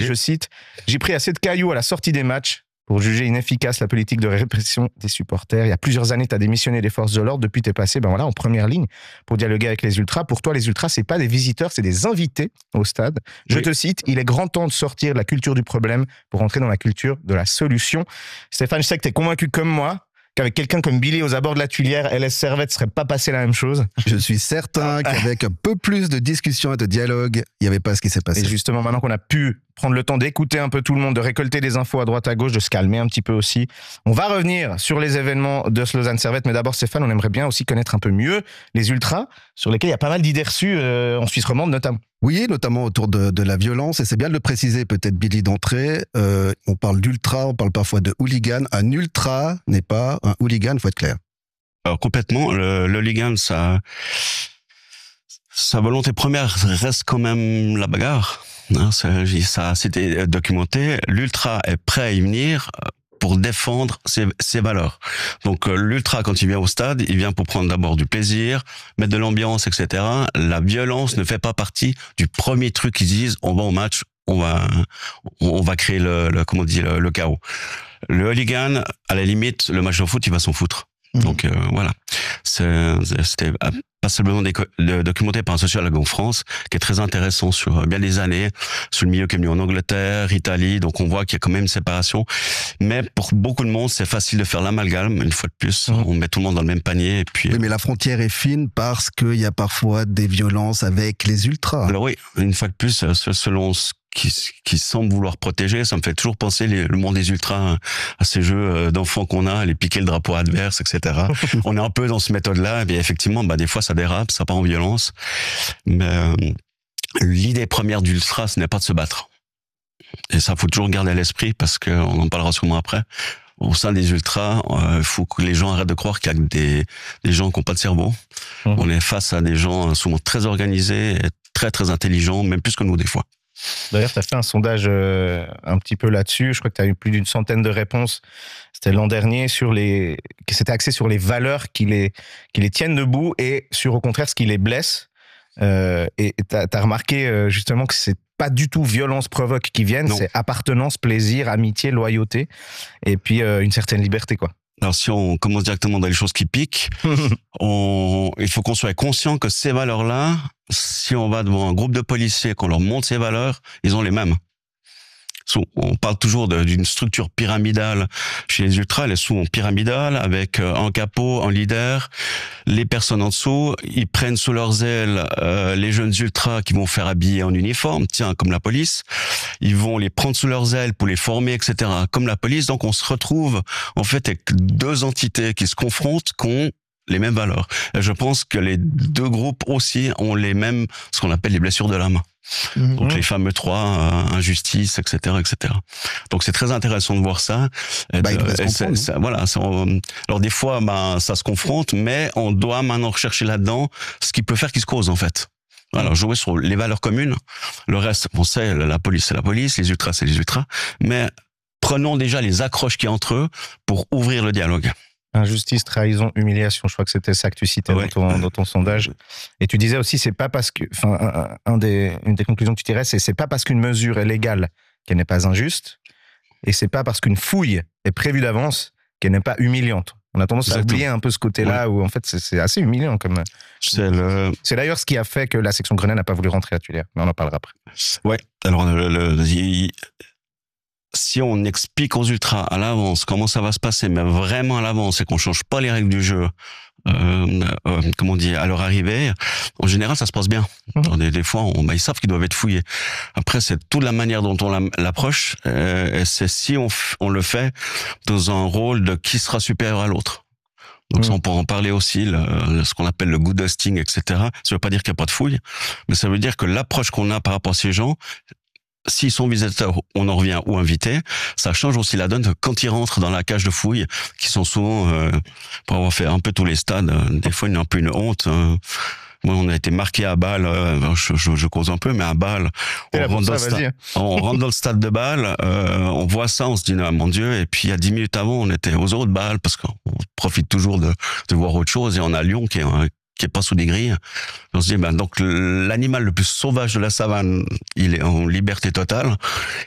je cite, « J'ai pris assez de cailloux à la sortie des matchs pour juger inefficace la politique de répression des supporters. Il y a plusieurs années, tu as démissionné des forces de l'ordre. Depuis, tu es passé en première ligne pour dialoguer avec les ultras. Pour toi, les ultras, c'est pas des visiteurs, c'est des invités au stade. Je te cite, il est grand temps de sortir de la culture du problème pour entrer dans la culture de la solution. » Stéphane, je sais que tu es convaincu comme moi qu'avec quelqu'un comme Billy aux abords de la Tuilière, LS Servette serait pas passé la même chose. Je suis certain qu'avec un peu plus de discussion et de dialogue, il n'y avait pas ce qui s'est passé. Et justement, maintenant qu'on a pu prendre le temps d'écouter un peu tout le monde, de récolter des infos à droite à gauche, de se calmer un petit peu aussi, on va revenir sur les événements de ce Lausanne Servette. Mais d'abord, Stéphane, on aimerait bien aussi connaître un peu mieux les ultras, sur lesquels il y a pas mal d'idées reçues en Suisse romande notamment. Oui, notamment autour de la violence, et c'est bien de le préciser peut-être, Billy, d'entrée. On parle d'ultra, on parle parfois de hooligan. Un ultra n'est pas un hooligan, il faut être clair. Alors complètement, le hooligan, sa volonté première reste quand même la bagarre. Hein, ça c'était documenté. L'ultra est prêt à y venir pour défendre ses valeurs. Donc l'ultra, quand il vient au stade, il vient pour prendre d'abord du plaisir, mettre de l'ambiance, etc. La violence ne fait pas partie du premier truc qu'ils disent. On va au match, on va créer le chaos. Le hooligan, à la limite, le match de foot, il va s'en foutre. Donc voilà, c'était pas seulement documenté par un sociologue en France qui est très intéressant sur bien des années, sur le milieu qui est venu en Angleterre, Italie, donc on voit qu'il y a quand même une séparation, mais pour beaucoup de monde c'est facile de faire l'amalgame, une fois de plus, on met tout le monde dans le même panier et puis... Oui, mais la frontière est fine parce qu'il y a parfois des violences avec les ultras. Alors oui, une fois de plus, selon ce qui semble vouloir protéger, ça me fait toujours penser le monde des ultras à ces jeux d'enfants qu'on a, les piquer le drapeau adverse, etc. On est un peu dans ce méthode-là, et bien effectivement, des fois ça dérape, ça part en violence, mais l'idée première d'ultra, ce n'est pas de se battre. Et ça, faut toujours garder à l'esprit, parce qu'on en parlera sûrement après. Au sein des ultras, il faut que les gens arrêtent de croire qu'il y a des gens qui n'ont pas de cerveau. On est face à des gens souvent très organisés, et très très intelligents, même plus que nous des fois. D'ailleurs, tu as fait un sondage un petit peu là-dessus. Je crois que tu as eu plus d'une centaine de réponses. C'était l'an dernier qui s'était axé sur les valeurs qui les tiennent debout et sur, au contraire, ce qui les blesse. Et tu as remarqué justement que c'est pas du tout violence provoque qui viennent, c'est appartenance, plaisir, amitié, loyauté et puis une certaine liberté, quoi. Alors si on commence directement dans les choses qui piquent, il faut qu'on soit conscient que ces valeurs-là, si on va devant un groupe de policiers, qu'on leur montre ces valeurs, ils ont les mêmes. On parle toujours d'une structure pyramidale chez les ultras, elle est souvent pyramidale, avec un capot, un leader, les personnes en dessous, ils prennent sous leurs ailes les jeunes ultras qui vont faire habiller en uniforme, comme la police, ils vont les prendre sous leurs ailes pour les former, etc., comme la police. Donc on se retrouve en fait avec deux entités qui se confrontent, qui ont les mêmes valeurs. Et je pense que les deux groupes aussi ont les mêmes, ce qu'on appelle les blessures de l'âme. Donc les fameux trois, injustice, etc., etc. Donc c'est très intéressant de voir ça. Alors des fois, ça se confronte, mais on doit maintenant rechercher là-dedans ce qui peut faire qu'ils se causent en fait. Alors jouer sur les valeurs communes. Le reste, on sait, la police c'est la police, les ultras c'est les ultras, mais prenons déjà les accroches qu'il y a entre eux pour ouvrir le dialogue. Injustice, trahison, humiliation. Je crois que c'était ça que tu citais dans ton sondage. Et tu disais aussi, c'est pas parce que, une des conclusions que tu tirais, c'est pas parce qu'une mesure est légale qu'elle n'est pas injuste, et c'est pas parce qu'une fouille est prévue d'avance qu'elle n'est pas humiliante. On a tendance à oublier un peu ce côté-là où en fait c'est assez humiliant comme. C'est d'ailleurs ce qui a fait que la section Grenelle n'a pas voulu rentrer à Tuilière. Mais on en parlera après. Ouais. Alors si on explique aux ultras à l'avance comment ça va se passer, mais vraiment à l'avance, et qu'on change pas les règles du jeu, à leur arrivée, en général, ça se passe bien. Des fois, ils savent qu'ils doivent être fouillés. Après, c'est toute la manière dont on l'approche, et c'est si on le fait dans un rôle de qui sera supérieur à l'autre. Donc ça, on peut en parler aussi, ce qu'on appelle le good hosting, etc. Ça veut pas dire qu'il n'y a pas de fouille, mais ça veut dire que l'approche qu'on a par rapport à ces gens, s'ils sont visiteurs, on en revient, ou invités, ça change aussi la donne quand ils rentrent dans la cage de fouille, qui sont souvent, pour avoir fait un peu tous les stades, des fois un peu une honte. Moi, on a été marqué à Bâle, je cause un peu, mais à Bâle, on rentre dans le stade de Bâle, on voit ça, on se dit, non, mon Dieu, et puis il y a 10 minutes avant, on était aux autres de Bâle, parce qu'on profite toujours de voir autre chose, et on a Lyon qui est pas sous des grilles. On se dit, donc l'animal le plus sauvage de la savane, il est en liberté totale.